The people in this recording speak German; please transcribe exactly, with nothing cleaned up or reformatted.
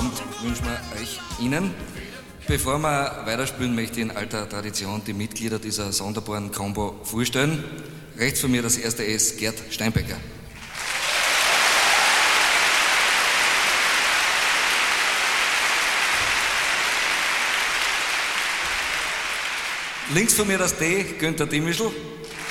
Abend wünschen wir euch Ihnen. Bevor wir weiterspielen, möchte ich in alter Tradition die Mitglieder dieser sonderbaren Combo vorstellen. Rechts von mir das erste ist Gerd Steinbecker. Links von mir das D, Günther Dimischl.